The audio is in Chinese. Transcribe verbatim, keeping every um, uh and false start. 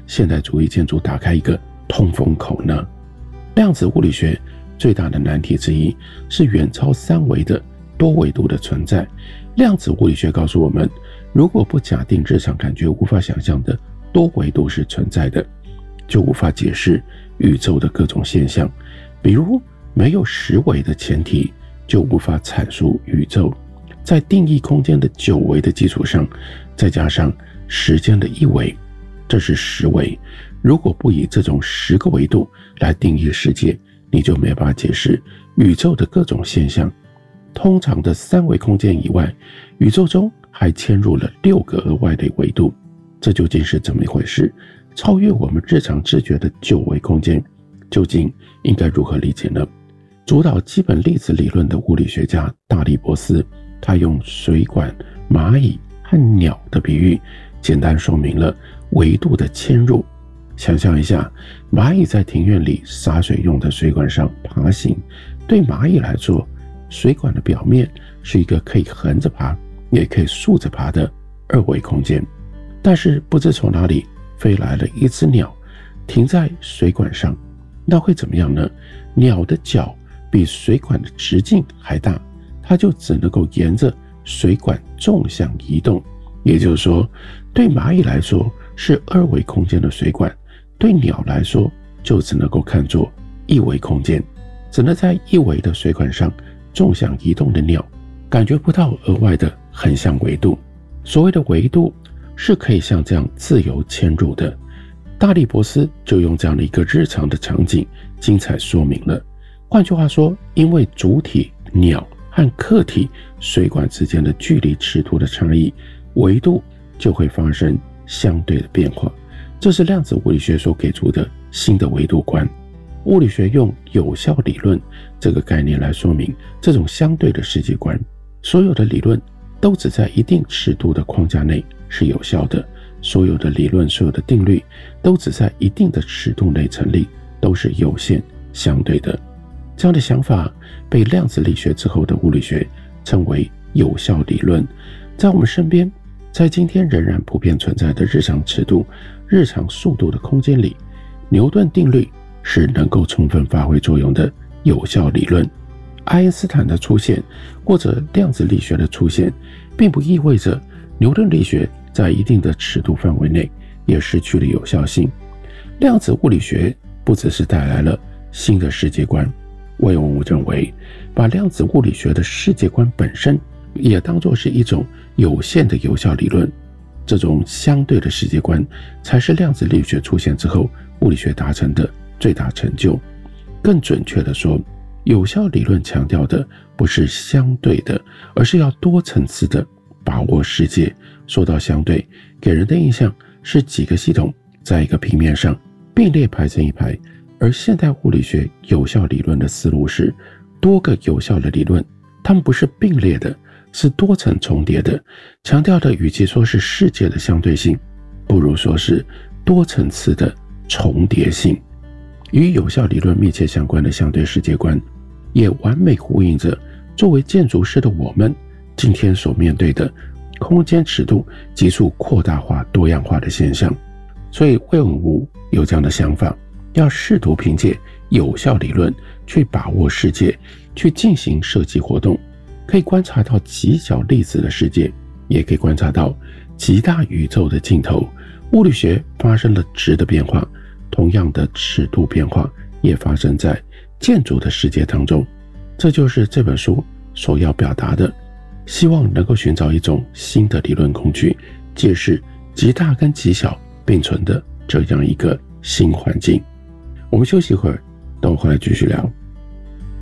现代主义建筑打开一个通风口呢？量子物理学最大的难题之一是远超三维的多维度的存在。量子物理学告诉我们，如果不假定日常感觉无法想象的多维度是存在的，就无法解释宇宙的各种现象。比如没有十维的前提，就无法阐述宇宙。在定义空间的九维的基础上，再加上时间的一维，这是十维。如果不以这种十个维度来定义世界，你就没办法解释宇宙的各种现象。通常的三维空间以外，宇宙中还嵌入了六个额外的维度，这究竟是怎么一回事？超越我们日常知觉的九维空间，究竟应该如何理解呢？主导基本粒子理论的物理学家大利波斯，他用水管、蚂蚁和鸟的比喻，简单说明了维度的嵌入。想象一下，蚂蚁在庭院里洒水用的水管上爬行，对蚂蚁来说，水管的表面是一个可以横着爬也可以竖着爬的二维空间。但是不知从哪里飞来了一只鸟，停在水管上，那会怎么样呢？鸟的脚比水管的直径还大，它就只能够沿着水管纵向移动。也就是说，对蚂蚁来说是二维空间的水管，对鸟来说就只能够看作一维空间。只能在一维的水管上纵向移动的鸟，感觉不到额外的横向维度。所谓的维度是可以像这样自由嵌入的。大利波斯就用这样的一个日常的场景精彩说明了。换句话说，因为主体鸟和客体水管之间的距离尺度的差异，维度就会发生相对的变化。这是量子物理学所给出的新的维度观。物理学用有效理论这个概念来说明这种相对的世界观。所有的理论都只在一定尺度的框架内是有效的，所有的理论、所有的定律都只在一定的尺度内成立，都是有限相对的。这样的想法被量子力学之后的物理学称为有效理论。在我们身边，在今天仍然普遍存在的日常尺度、日常速度的空间里，牛顿定律是能够充分发挥作用的有效理论。爱因斯坦的出现或者量子力学的出现，并不意味着牛顿力学在一定的尺度范围内也失去了有效性。量子物理学不只是带来了新的世界观，魏文武认为，把量子物理学的世界观本身也当作是一种有限的有效理论。这种相对的世界观才是量子力学出现之后物理学达成的最大成就。更准确地说，有效理论强调的不是相对的，而是要多层次的把握世界。说到相对，给人的印象是几个系统在一个平面上并列排成一排，而现代物理学有效理论的思路是多个有效的理论，它们不是并列的，是多层重叠的。强调的与其说是世界的相对性，不如说是多层次的重叠性。与有效理论密切相关的相对世界观，也完美呼应着作为建筑师的我们今天所面对的空间尺度急速扩大化、多样化的现象。所以魏文武有这样的想法，要试图凭借有效理论去把握世界，去进行设计活动，可以观察到极小粒子的世界，也可以观察到极大宇宙的尽头。物理学发生了质的变化，同样的尺度变化也发生在建筑的世界当中。这就是这本书所要表达的，希望能够寻找一种新的理论工具，解释极大跟极小并存的这样一个新环境。我们休息一会儿，等我回来继续聊。